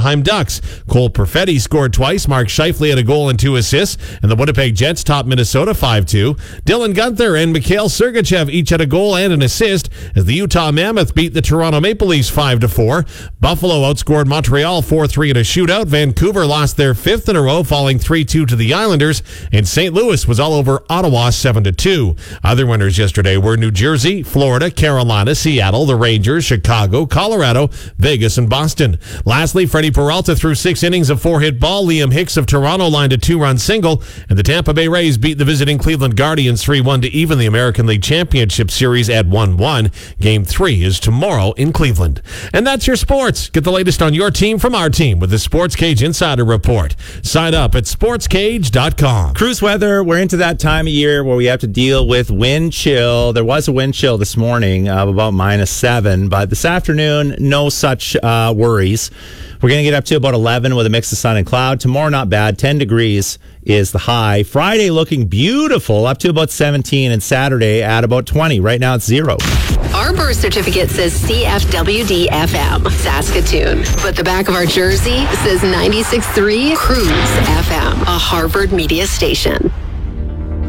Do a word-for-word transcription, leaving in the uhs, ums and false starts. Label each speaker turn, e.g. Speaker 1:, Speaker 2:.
Speaker 1: Anaheim Ducks. Cole Perfetti scored twice. Mark Scheifele had a goal and two assists. And the Winnipeg Jets topped Minnesota five two. Dylan Guenther and Mikhail Sergachev each had a goal and an assist as the Utah Mammoth beat the Toronto Maple Leafs five to four. Buffalo outscored Montreal four three in a shootout. Vancouver lost their fifth in a row, falling three two to the Islanders. And Saint Louis was all over Ottawa seven to two. Other winners yesterday were New Jersey, Florida, Carolina, Seattle, the Rangers, Chicago, Colorado, Vegas, and Boston. Lastly, Freddie Peralta threw six innings of four-hit ball. Liam Hicks of Toronto lined a two-run single. And the Tampa Bay Rays beat the visiting Cleveland Guardians three one to even the American League Championship Series at one one. Game three is tomorrow in Cleveland. And that's your sports. Get the latest on your team from our team with the Sports Cage Insider Report. Sign up at sports cage dot com.
Speaker 2: Cruise weather, we're into that time of year where we have to deal with wind chill. There was a wind chill this morning of about minus seven, but this afternoon, no such uh, worries. We're going to get up to about eleven with a mix of sun and cloud. Tomorrow, not bad. ten degrees is the high. Friday looking beautiful, up to about seventeen, and Saturday at about twenty. Right now, it's zero.
Speaker 3: Our birth certificate says C F W D F M, Saskatoon. But the back of our jersey says ninety-six point three Cruise F M, a Harvard media station.